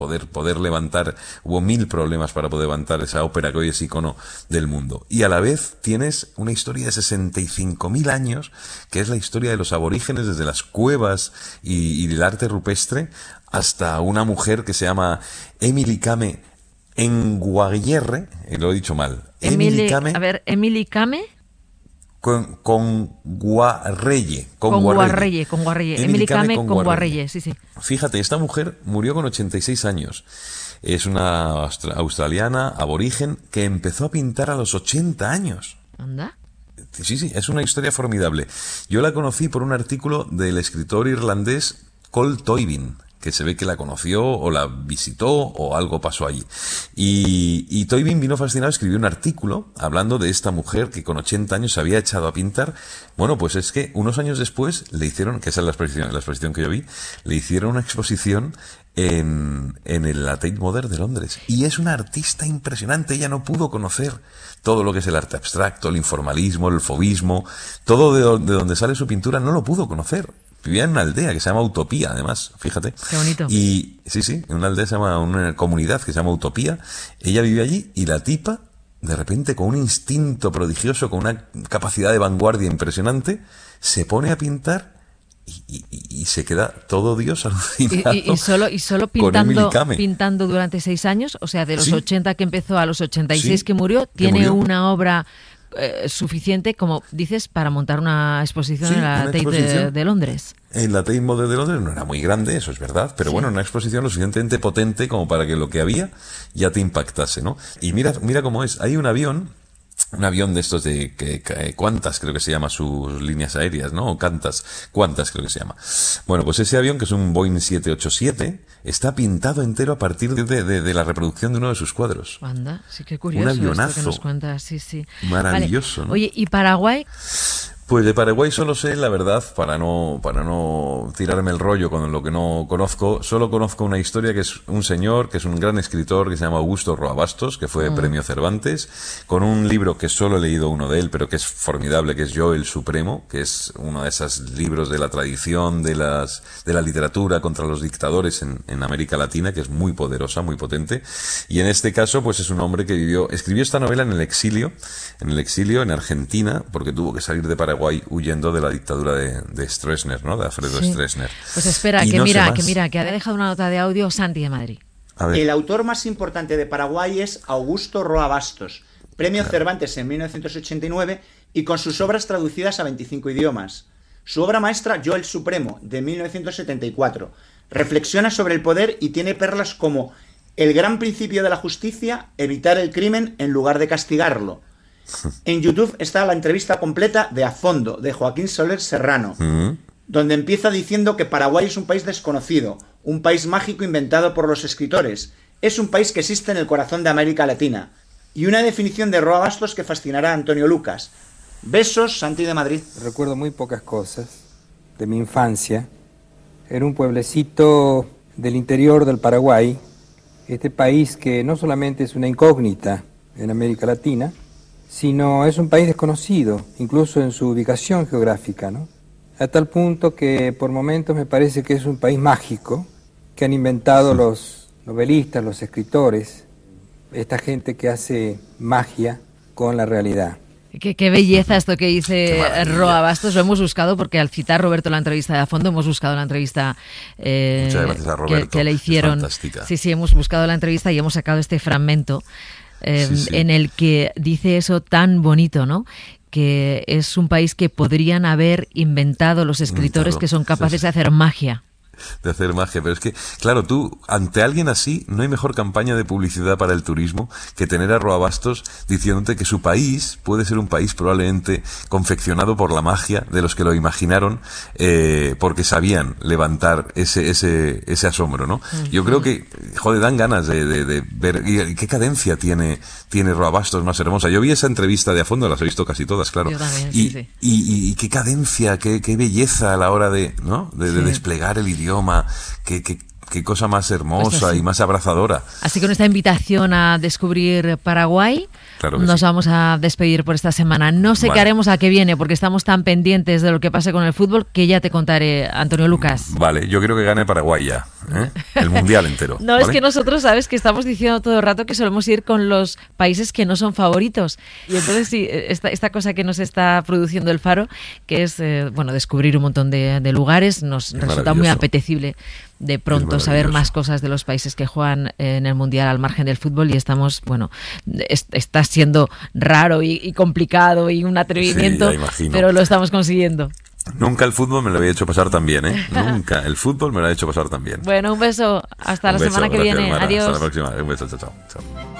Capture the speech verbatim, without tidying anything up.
Poder, poder levantar, hubo mil problemas para poder levantar esa ópera que hoy es icono del mundo. Y a la vez tienes una historia de sesenta y cinco mil años, que es la historia de los aborígenes desde las cuevas y, y el arte rupestre, hasta una mujer que se llama Emily Kame Nguayerre, eh, lo he dicho mal. Emily, Kame, a ver, Emily Kame con, con Guarreye. Con, con Guarreye, con Guarreye. Emily Kame con, con Guarreye, sí, sí. Fíjate, esta mujer murió con ochenta y seis años. Es una australiana, aborigen, que empezó a pintar a los ochenta años. ¿Anda? Sí, sí, es una historia formidable. Yo la conocí por un artículo del escritor irlandés Col Toibin, que se ve que la conoció o la visitó o algo pasó allí. Y, y Toibin vino fascinado, escribió un artículo hablando de esta mujer que con ochenta años se había echado a pintar. Bueno, pues es que unos años después le hicieron, que esa es la exposición, la exposición que yo vi, le hicieron una exposición en, en el Tate Modern de Londres. Y es una artista impresionante. Ella no pudo conocer todo lo que es el arte abstracto, el informalismo, el fauvismo, todo de, de donde sale su pintura no lo pudo conocer. Vivía en una aldea que se llama Utopía, además, fíjate. Qué bonito. Y sí, sí, en una aldea se llama, una comunidad que se llama Utopía. Ella vive allí y la tipa, de repente, con un instinto prodigioso, con una capacidad de vanguardia impresionante, se pone a pintar y, y, y se queda todo Dios alucinado. Y, y, y solo, y solo pintando, pintando durante seis años, o sea, de los ¿Sí? ochenta que empezó a los ochenta y seis ¿Sí? que murió, tiene murió. una obra Eh, suficiente, como dices, para montar una exposición sí, en la Tate de, de Londres. En la Tate Modern de Londres no era muy grande, eso es verdad, pero sí. bueno, una exposición lo suficientemente potente como para que lo que había ya te impactase, ¿no? Y mira, mira cómo es, hay un avión, un avión de estos de que, que, Qantas, creo que se llama sus líneas aéreas, ¿no? O Qantas, Qantas creo que se llama. Bueno, pues ese avión, que es un Boeing siete ochenta y siete, está pintado entero a partir de, de, de la reproducción de uno de sus cuadros. Anda, sí, qué curioso. Un avionazo. Esto que nos cuentas, sí, sí. Maravilloso, vale. ¿no? Oye, ¿y Paraguay? Pues de Paraguay solo sé, la verdad, para no para no tirarme el rollo con lo que no conozco, solo conozco una historia que es un señor, que es un gran escritor, que se llama Augusto Roa Bastos, que fue mm. premio Cervantes, con un libro que solo he leído uno de él, pero que es formidable, que es Yo el Supremo, que es uno de esos libros de la tradición, de las de la literatura contra los dictadores en, en América Latina, que es muy poderosa, muy potente. Y en este caso, pues es un hombre que vivió, escribió esta novela en el exilio, en el exilio en Argentina, porque tuvo que salir de Paraguay huyendo de la dictadura de, de Stroessner, ¿no? De Alfredo sí. Stroessner. Pues espera, y que no mira, que mira, que ha dejado una nota de audio Santi de Madrid. El autor más importante de Paraguay es Augusto Roa Bastos, premio claro. Cervantes en mil novecientos ochenta y nueve y con sus obras traducidas a veinticinco idiomas. Su obra maestra, Yo el Supremo, de mil novecientos setenta y cuatro, reflexiona sobre el poder y tiene perlas como el gran principio de la justicia, evitar el crimen en lugar de castigarlo. En YouTube está la entrevista completa de A Fondo, de Joaquín Soler Serrano, mm. donde empieza diciendo que Paraguay es un país desconocido, un país mágico inventado por los escritores, es un país que existe en el corazón de América Latina, y una definición de Roa Bastos que fascinará a Antonio Lucas. Besos, Santi de Madrid. Recuerdo muy pocas cosas de mi infancia. Era un pueblecito del interior del Paraguay, este país que no solamente es una incógnita en América Latina, sino es un país desconocido, incluso en su ubicación geográfica, ¿no? A tal punto que por momentos me parece que es un país mágico, que han inventado los novelistas, los escritores, esta gente que hace magia con la realidad. Qué, qué belleza esto que dice Roa Bastos. Lo hemos buscado porque al citar Roberto la entrevista de A Fondo hemos buscado la entrevista eh, Muchas gracias a Roberto, que, que le hicieron. Es fantástica. Sí, sí, hemos buscado la entrevista y hemos sacado este fragmento eh, sí, sí. en el que dice eso tan bonito, ¿no? Que es un país que podrían haber inventado los escritores que son capaces sí, sí. de hacer magia. De hacer magia, pero es que, claro, tú, ante alguien así, no hay mejor campaña de publicidad para el turismo que tener a Roa Bastos diciéndote que su país puede ser un país probablemente confeccionado por la magia de los que lo imaginaron, eh, porque sabían levantar ese ese ese asombro, ¿no? Uh-huh. Yo creo que, joder, dan ganas de, de, de ver y qué cadencia tiene tiene Roa Bastos más hermosa. Yo vi esa entrevista de A Fondo, las he visto casi todas, claro. Yo también, y, sí, sí. Y, y, y qué cadencia, qué, qué belleza a la hora de, ¿no? De, sí. de desplegar el idioma. Qué, qué, qué cosa más hermosa pues y más abrazadora. Así que con esta invitación a descubrir Paraguay, claro nos sí. vamos a despedir por esta semana. No sé vale. qué haremos a qué viene, porque estamos tan pendientes de lo que pase con el fútbol que ya te contaré, Antonio Lucas. Vale, yo creo que gane Paraguay ya. ¿eh? El mundial entero. No, ¿vale? Es que nosotros, sabes, que estamos diciendo todo el rato que solemos ir con los países que no son favoritos. Y entonces sí, esta, esta cosa que nos está produciendo el Faro, que es, eh, bueno, descubrir un montón de, de lugares, nos es resulta muy apetecible de pronto saber más cosas de los países que juegan en el mundial al margen del fútbol, y estamos, bueno, es, está siendo raro y, y complicado y un atrevimiento, sí, pero lo estamos consiguiendo. Nunca el fútbol me lo había hecho pasar tan bien, ¿eh? Nunca el fútbol me lo ha hecho pasar tan bien. Bueno, un beso. Hasta un la beso, semana que gracias, viene. hermana. Adiós. Hasta la próxima. Un beso. Chao, chao. chao.